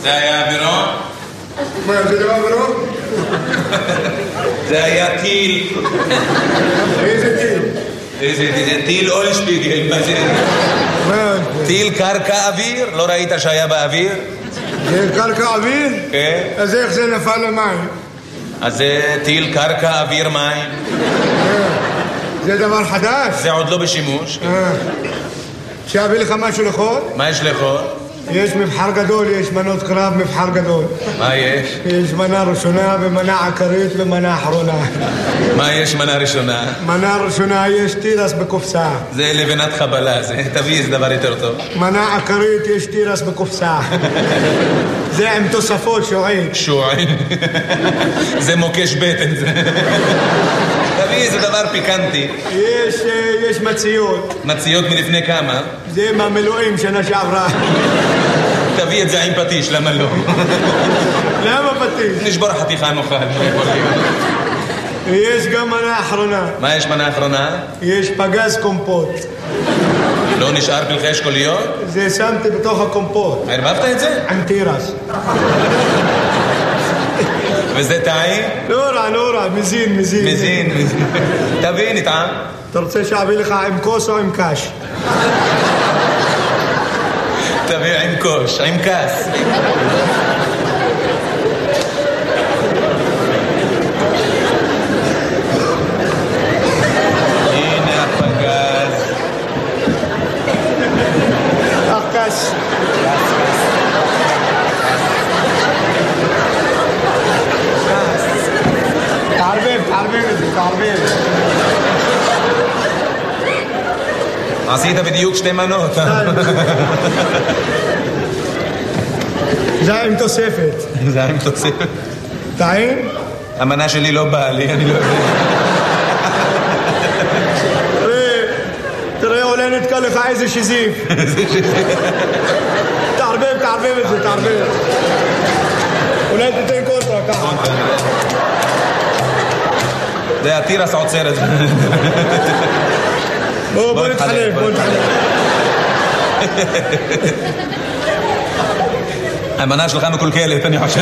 זה היה אווירון? מה, זה דבר אווירון? זה היה טיל. איזה טיל? זה טיל אולשפיגל, מה זה? טיל קרקע אוויר? לא ראית שהיה באוויר? זה קרקע אוויר? כן. אז איך זה נפל למים? אז זה טיל קרקע אוויר מים. זה דבר חדש? זה עוד לא בשימוש. שאביא לך משהו לאכול? מה יש לאכול? יש מבחר גדול, יש מנות קרב, מבחר גדול. מה יש? יש מנה ראשונה ומנה עקרית ומנה אחרונה. מה יש מנה ראשונה? מנה ראשונה יש תירס בקופסה. זה לבנת חבלה, תביא איזה דבר יותר טוב. מנה עקרית יש תירס בקופסה. זה עם תוספות שועין. שועין. זה מוקש בטן זה. תביא איזה דבר פיקנטי. יש מציות. מציות מלפני כמה? זה מהמילואים שנה שעברה. תביא את זה עם פטיש, למה לא? למה פטיש? נשבור חתיכה נוכל. יש גם מנה אחרונה. מה יש מנה אחרונה? יש פגז קומפוט. לא נשאר פלחי אשכוליות? זה שמתי בתוך הקומפוט. ערבבת את זה? עם תירס. וזה טעים? לא רע, מזין. מזין. תביא, נטעם. אתה רוצה שאביא לך עם כוס או עם קש? תביא עם קוש, עם כס. הנה הפגז. הקש. תערבב. עשית בדיוק 2 מנות. זה עם תוספת. זה עם תוספת. טעים? המנה שלי לא באה לי, אני לא יודע. תראה, אולי נתקע לך איזה שזיף. תערבב את זה, תערבב. אולי תתן קונטרה ככה. זה התירס עוצר את זה. בוא נתחלף. המנה שלך מקולקלת, אני חושב.